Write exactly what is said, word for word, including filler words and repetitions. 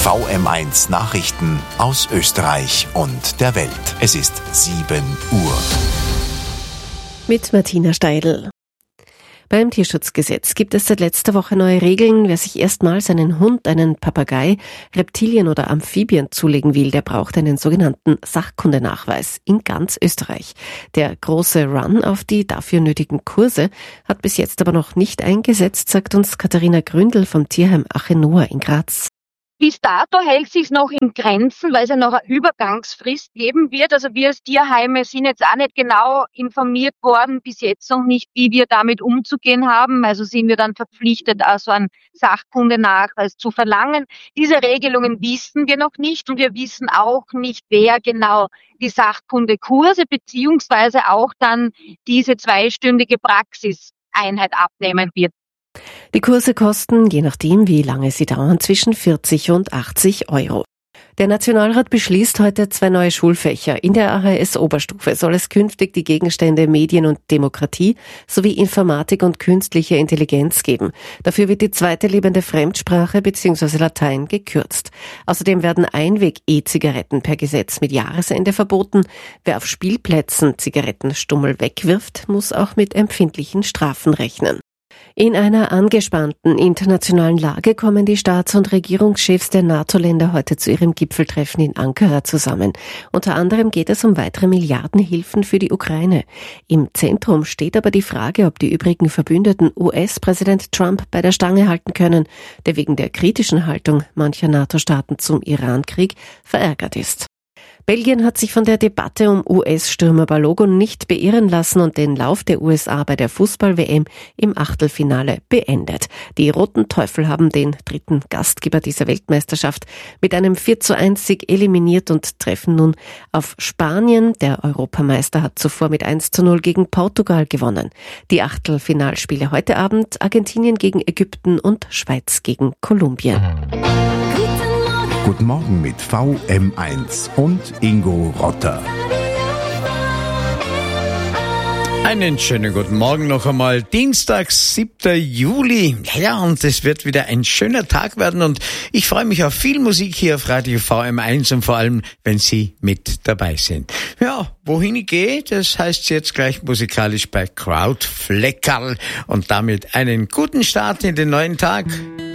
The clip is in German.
V M eins Nachrichten aus Österreich und der Welt. Es ist sieben Uhr. Mit Martina Steidl. Beim Tierschutzgesetz gibt es seit letzter Woche neue Regeln. Wer sich erstmals einen Hund, einen Papagei, Reptilien oder Amphibien zulegen will, der braucht einen sogenannten Sachkundenachweis in ganz Österreich. Der große Run auf die dafür nötigen Kurse hat bis jetzt aber noch nicht eingesetzt, sagt uns Katharina Gründel vom Tierheim Achenoa in Graz. Bis dato hält sich's noch in Grenzen, weil es ja noch eine Übergangsfrist geben wird. Also wir als Tierheime sind jetzt auch nicht genau informiert worden, bis jetzt noch nicht, wie wir damit umzugehen haben. Also sind wir dann verpflichtet, also einen Sachkundenachweis zu verlangen. Diese Regelungen wissen wir noch nicht und wir wissen auch nicht, wer genau die Sachkundekurse beziehungsweise auch dann diese zweistündige Praxiseinheit abnehmen wird. Die Kurse kosten, je nachdem wie lange sie dauern, zwischen vierzig und achtzig Euro. Der Nationalrat beschließt heute zwei neue Schulfächer. In der A H S-Oberstufe soll es künftig die Gegenstände Medien und Demokratie sowie Informatik und künstliche Intelligenz geben. Dafür wird die zweite lebende Fremdsprache bzw. Latein gekürzt. Außerdem werden Einweg-E-Zigaretten per Gesetz mit Jahresende verboten. Wer auf Spielplätzen Zigarettenstummel wegwirft, muss auch mit empfindlichen Strafen rechnen. In einer angespannten internationalen Lage kommen die Staats- und Regierungschefs der NATO-Länder heute zu ihrem Gipfeltreffen in Ankara zusammen. Unter anderem geht es um weitere Milliardenhilfen für die Ukraine. Im Zentrum steht aber die Frage, ob die übrigen Verbündeten U S-Präsident Trump bei der Stange halten können, der wegen der kritischen Haltung mancher NATO-Staaten zum Iran-Krieg verärgert ist. Belgien hat sich von der Debatte um U S-Stürmer Balogun nicht beirren lassen und den Lauf der U S A bei der Fußball-W M im Achtelfinale beendet. Die Roten Teufel haben den dritten Gastgeber dieser Weltmeisterschaft mit einem vier zu eins Sieg eliminiert und treffen nun auf Spanien. Der Europameister hat zuvor mit eins zu null gegen Portugal gewonnen. Die Achtelfinalspiele heute Abend: Argentinien gegen Ägypten und Schweiz gegen Kolumbien. Guten Morgen mit V M eins und Ingo Rotter. Einen schönen guten Morgen noch einmal. Dienstag, siebter Juli. Ja, und es wird wieder ein schöner Tag werden und ich freue mich auf viel Musik hier auf Radio V M eins und vor allem, wenn Sie mit dabei sind. Ja, wohin ich gehe, das heißt jetzt gleich musikalisch bei Krautfleckerl und damit einen guten Start in den neuen Tag.